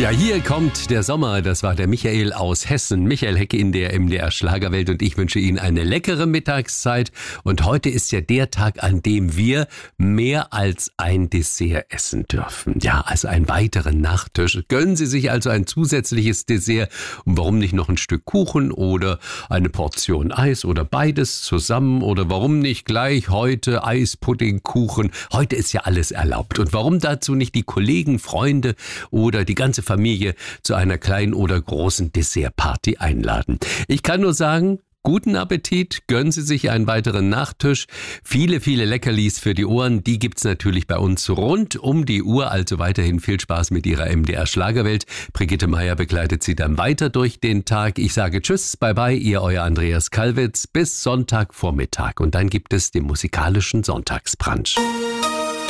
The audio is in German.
Ja, hier kommt der Sommer. Das war der Michael aus Hessen. Michael Hecke in der MDR Schlagerwelt und ich wünsche Ihnen eine leckere Mittagszeit. Und heute ist ja der Tag, an dem wir mehr als ein Dessert essen dürfen. Ja, also einen weiteren Nachtisch. Gönnen Sie sich also ein zusätzliches Dessert und warum nicht noch ein Stück Kuchen oder eine Portion Eis oder beides zusammen oder warum nicht gleich heute Eispudding, Kuchen. Heute ist ja alles erlaubt. Und warum dazu nicht die Kollegen, Freunde oder die ganze Familie zu einer kleinen oder großen Dessertparty einladen. Ich kann nur sagen, guten Appetit, gönnen Sie sich einen weiteren Nachtisch. Viele, viele Leckerlis für die Ohren, die gibt's natürlich bei uns rund um die Uhr. Also weiterhin viel Spaß mit Ihrer MDR Schlagerwelt. Brigitte Meier begleitet Sie dann weiter durch den Tag. Ich sage Tschüss, bye bye, Ihr euer Andreas Kalwitz bis Sonntagvormittag. Und dann gibt es den musikalischen Sonntagsbrunch.